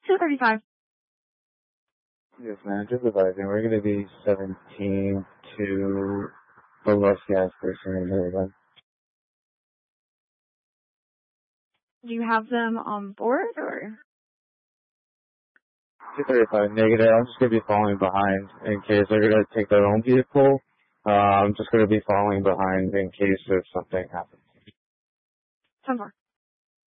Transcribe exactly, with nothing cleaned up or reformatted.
two thirty-five. Yes, ma'am. Just advising. We're going to be seventeen to the Los gas station in Maryland. Do you have them on board or? two thirty-five negative. I'm just going to be falling behind in case they're going to take their own vehicle. Uh, I'm just going to be falling behind in case if something happens. ten four.